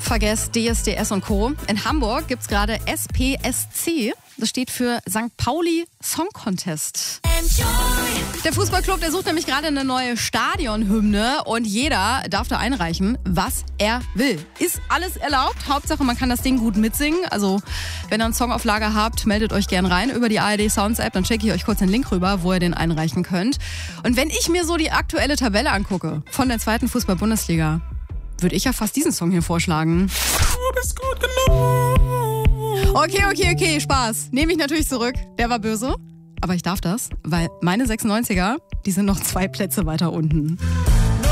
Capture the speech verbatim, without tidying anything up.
Vergesst D S D S und Co. In Hamburg gibt es gerade S P S C. Das steht für Sankt Pauli Song Contest. Der Fußballclub, der sucht nämlich gerade eine neue Stadionhymne und jeder darf da einreichen, was er will. Ist alles erlaubt. Hauptsache, man kann das Ding gut mitsingen. Also, wenn ihr einen Song auf Lager habt, meldet euch gern rein über die A R D Sounds App. Dann checke ich euch kurz den Link rüber, wo ihr den einreichen könnt. Und wenn ich mir so die aktuelle Tabelle angucke von der zweiten Fußball-Bundesliga, würde ich ja fast diesen Song hier vorschlagen. Du bist gut genug. Okay, okay, okay, Spaß. Nehme ich natürlich zurück. Der war böse. Aber ich darf das, weil meine sechsundneunziger, die sind noch zwei Plätze weiter unten.